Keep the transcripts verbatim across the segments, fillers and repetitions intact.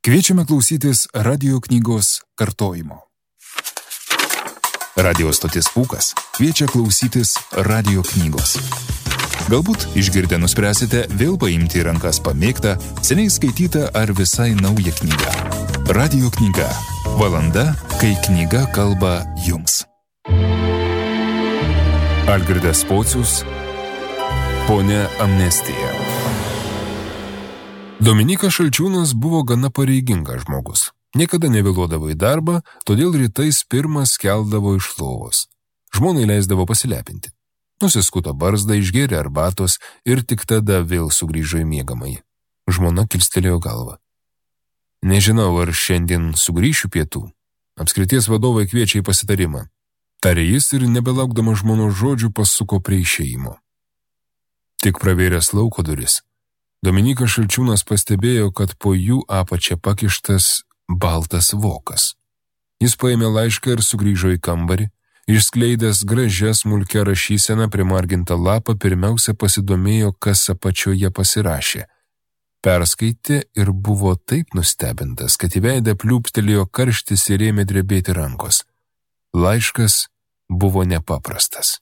Kviečiame klausytis radio knygos kartojimo. Radio stotis Pūkas kviečia klausytis radio knygos. Galbūt išgirdę nuspręsite vėl paimti į rankas pamėgtą, seniai skaitytą ar visai naują knygą. Radio knyga. Valanda, kai knyga kalba jums. Algirdas Pocius, Ponia Amnestija. Dominykas Šalčiūnas buvo gana pareigingas žmogus. Niekada nevėluodavo į darbą, todėl rytais pirmas keldavo iš lovos. Žmonai leisdavo pasilepinti. Nusiskuto barzdą, išgėrė arbatos ir tik tada vėl sugrįžo į miegamąjį. Žmona kilstelėjo galvą. Nežinau, ar šiandien sugrįšiu pietų. Apskrities vadovai kviečia į pasitarimą. Tarė jis ir nebelaukdama žmonos žodžių pasuko prie išėjimo. Tik pravėręs lauko duris, Dominykas Šalčiūnas pastebėjo, kad po jų apačia pakištas baltas vokas. Jis paėmė laišką ir sugrįžo į kambarį, išskleidęs gražią smulkią rašyseną primargintą lapą, pirmiausia pasidomėjo, kas apačioje pasirašė. Perskaitė ir buvo taip nustebintas, kad į veidą pliūpstelėjo karštis ir ėmė drebėti rankos. Laiškas buvo nepaprastas.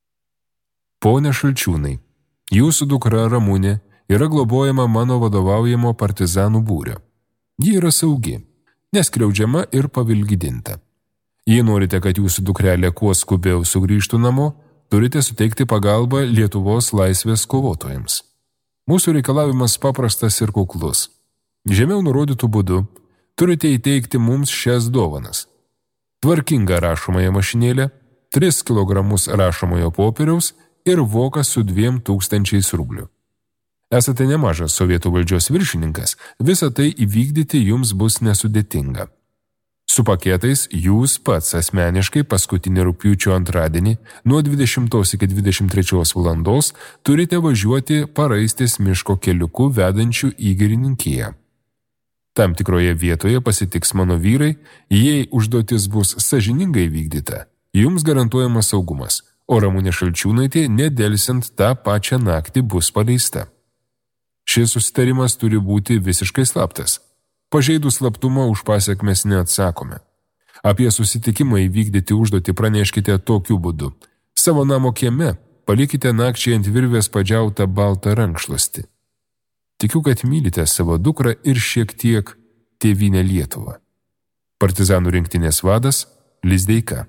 Pone Šalčiūnai, jūsų dukra Ramunė yra globojama mano vadovaujamo partizanų būrio. Ji yra saugi, neskriaudžiama ir pavilgydinta. Jei norite, kad jūsų dukrelė kuo skubiau sugrįžtų namo, turite suteikti pagalbą Lietuvos laisvės kovotojams. Mūsų reikalavimas paprastas ir kuklus. Žemiau nurodytų būdu turite įteikti mums šias dovanas. Tvarkingą rašomąją mašinėlę, tris kilogramus rašomojo popieriaus ir voką su dviem tūkstančiais rublių. Esate nemažas sovietų valdžios viršininkas, visą tai įvykdyti jums bus nesudėtinga. Su paketais jūs pats asmeniškai paskutinį rugpjūčio antradienį nuo dvidešimtos iki dvidešimt trečios valandos turite važiuoti Paraistės miško keliuku vedančiu į girininkiją. Tam tikroje vietoje pasitiks mano vyrai, jei užduotis bus sąžiningai vykdyta, jums garantuojamas saugumas, o Ramunė Šalčiūnaitė nedelsiant tą pačią naktį bus paleista. Šis susitarimas turi būti visiškai slaptas. Pažeidus slaptumą už pasekmes neatsakome. Apie susitikimą įvykdyti užduotį praneškite tokiu būdu. Savo namo kieme palikite nakčiai ant virvės padžiautą baltą rankšluostį. Tikiu, kad mylite savo dukrą ir šiek tiek tėvynę Lietuvą. Partizanų rinktinės vadas Lizdeika.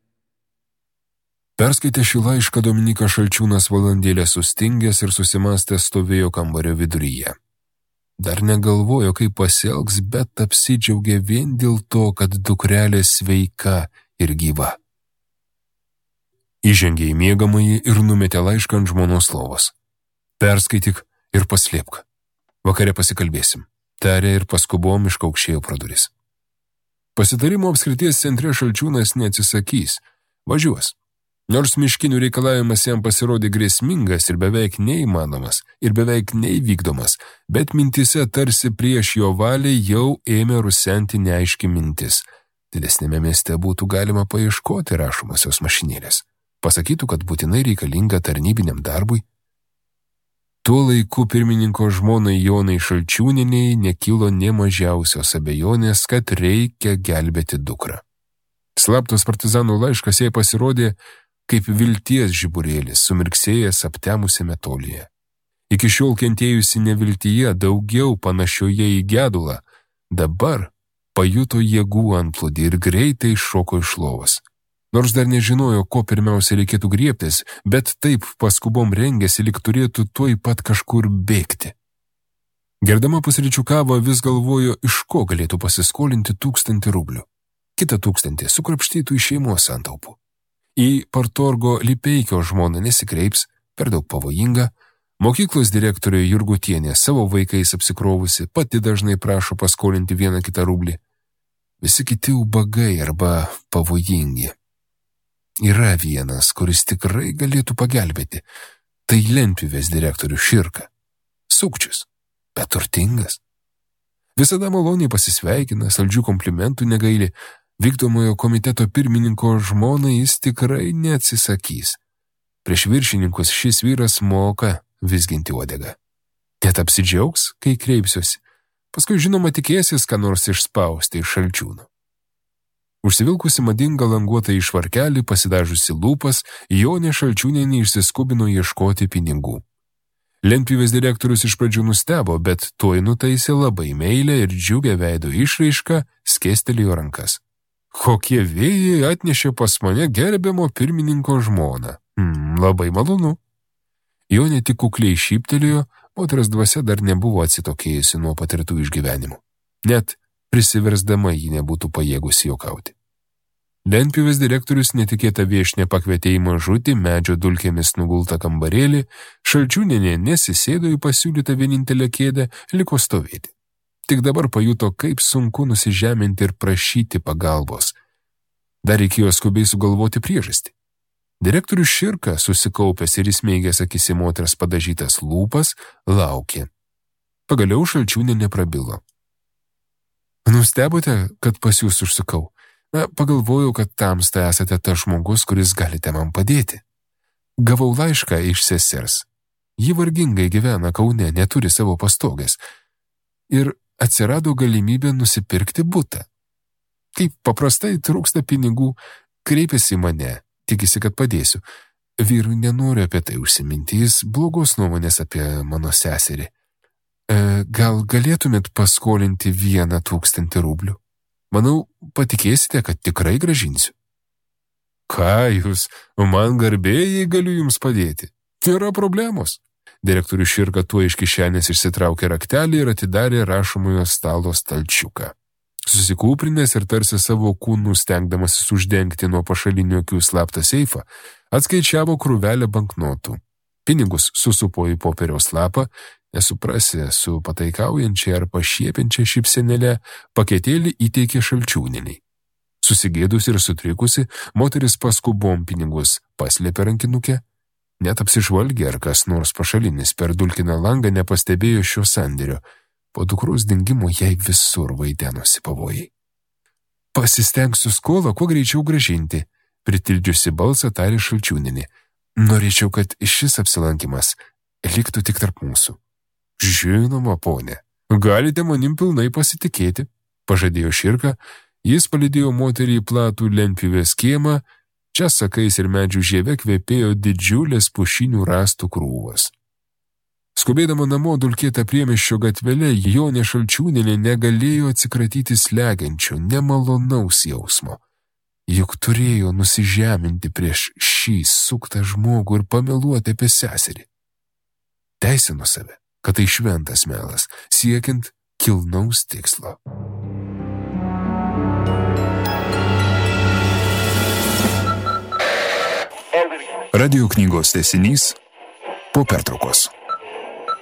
Perskaitė šį laišką Dominykas Šalčiūnas valandėlę sustingęs ir susimąstęs stovėjo kambario viduryje. Dar negalvojo, kaip pasielgs, bet apsidžiaugė vien dėl to, kad dukrelė sveika ir gyva. Įžengė į miegamąjį ir numetė laišką ant žmonos lovos. Perskaityk ir paslėpk. Vakare pasikalbėsim. Tarė ir paskubom iškaukšėjo pro duris. Pasitarimo apskrities centre Šalčiūnas neatsisakys. Važiuos. Nors miškinių reikalavimas jam pasirodė grėsmingas ir beveik neįmanomas, ir beveik neįvykdomas, bet mintise tarsi prieš jo valiai jau ėmė rusenti neaiški mintis. Didesnėme mieste būtų galima paieškoti rašomosios mašinėlės. Pasakytų, kad būtinai reikalinga tarnybiniam darbui. Tuo laiku pirmininko žmonai Jonai Šalčiūnienei nekilo nė mažiausios abejonės, kad reikia gelbėti dukrą. Slaptas partizanų laiškas jai pasirodė kaip vilties žiburėlis, sumirksėjęs aptemusiame tolyje. Iki šiol kentėjusi neviltyje, daugiau panašioje į gedulą, dabar pajuto jėgų antplūdį ir greitai šoko iš lovos. Nors dar nežinojo, ko pirmiausia reikėtų griebtis, bet taip paskubom rengėsi, lyg turėtų tuoj pat kažkur bėgti. Gerdama pusryčių kavą vis galvojo, iš ko galėtų pasiskolinti tūkstantį rublių. Kitą tūkstantį sukrapštytų iš šeimos santaupų. Į partorgo Lipeikio žmoną nesikreips, per daug pavojinga, mokyklos direktorė Jurgutienė savo vaikais apsikrovusi, pati dažnai prašo paskolinti vieną kitą rublį. Visi kiti ubagai arba pavojingi. Yra vienas, kuris tikrai galėtų pagelbėti, tai lentpjūvės direktorius Širka. Sukčius, bet turtingas. Visada maloniai pasisveikina, saldžių komplimentų negaili. Vykdomojo komiteto pirmininko žmonai jis tikrai neatsisakys. Prieš viršininkus šis vyras moka vizginti uodegą. Net apsidžiaugs, kai kreipsiuosi. Paskui, žinoma, tikėsis, ką nors išspausti iš Šalčiūno. Užsivilkusi madingą languotą išvarkelį, pasidažusi lūpas, Jonė Šalčiūnienė išsiskubino ieškoti pinigų. Lentpjūvės direktorius iš pradžių nustebo, bet tuoj nutaisė labai meilę ir džiugę veido išraišką, skėstelėjo rankas. Kokie vėjai atnešė pas mane gerbiamo pirmininko žmoną. Hmm, labai malonu. Jonė tik kukliai šyptelėjo, moters dvasia dar nebuvo atsitokėjusi nuo patirtų išgyvenimų. Net prisiversdama jį nebūtų pajėgusi juokauti. Lentpjūvės direktorius netikėtą viešnią pakvietė į mažutį medžio dulkėmis nugultą kambarėlį, Šalčiūnienė nesisėdo į pasiūlytą vienintelę kėdę, liko stovėti. Tik dabar pajuto, kaip sunku nusižeminti ir prašyti pagalbos. Dar reikėjo skubiai sugalvoti priežastį. Direktorius Širka, susikaupęs ir įsmeigęs akis į moters padažytas lūpas, laukė. Pagaliau Šalčiūnienė prabilo. Nustebote, kad pas jūs užsukau? Na, pagalvojau, kad tamsta esate tas žmogus, kuris galite man padėti. Gavau laišką iš sesers. Ji vargingai gyvena Kaune, neturi savo pastogės. Ir atsirado galimybė nusipirkti butą. Kaip paprastai trūksta pinigų, kreipėsi į mane, tikisi, kad padėsiu. Vyrui nenoriu apie tai užsiminti, jis blogos nuomonės apie mano seserį. E, gal galėtumėt paskolinti vieną tūkstantį rublių? Manau, patikėsite, kad tikrai gražinsiu. Ką jūs, man garbė, jei galiu jums padėti. Nėra problemos. Direktorius Širka tuo iš kišenės išsitraukė raktelį ir atidarė rašomojo stalo stalčiuką. Susikūprinęs ir tarsi savo kūnų stengdamasis uždengti nuo pašalinių akių slaptą seifą, atskaičiavo krūvelę banknotų. Pinigus susupo į popieriaus lapą, nesuprasi, su pataikaujančia ar pašiepiančia šypsenėle, paketėlį įteikė Šalčiūnienei. Susigėdusi ir sutrikusi, moteris paskubom pinigus paslėpė rankinukę, net apsižvalgė, ar kas nors pašalinis per dulkiną langą nepastebėjo šio sandėrio. Po dukros dingimo jai visur vaidenosi pavojai. Pasistengsiu skolą kuo greičiau gražinti, pritildžiusi balsą tarė Šalčiūnienė. Norėčiau, kad šis apsilankimas liktų tik tarp mūsų. Žinoma, ponė, galite manim pilnai pasitikėti, pažadėjo Širka, jis palydėjo moterį į platų Lentpjūvės kiemą, čia sakais ir medžių žieve kvepėjo didžiulės pušinių rąstų krūvos. Skubėdama namo dulkėtą priemiesčio gatvelę, Jonė Šalčiūnienė negalėjo atsikratyti slegiančio, nemalonaus jausmo. Juk turėjo nusižeminti prieš šį suktą žmogų ir pameluoti apie seserį. Teisino save, kad tai šventas melas, siekiant kilnaus tikslo. Radio knygos tęsinys po pertraukos.